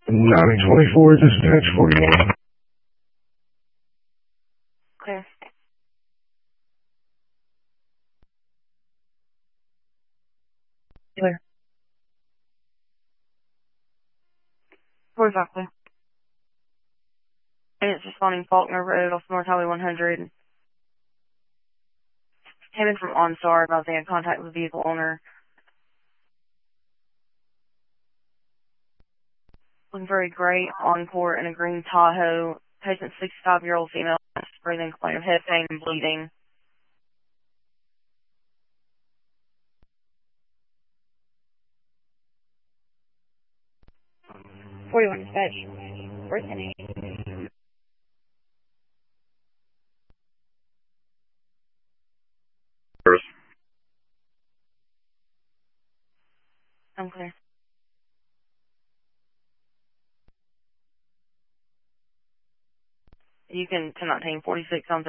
924, dispatch 41. Clear. Clear. 45 clear. And it's responding Faulkner Road off North Highway 100. Came in from OnStar about they had contact with the vehicle owner. Looking for a gray Encore and a green Tahoe. Patient 65-year-old female. Breathing, complaint of head pain and bleeding. $41 dispatch. Where's the name? I'm clear. You can 1019 46 on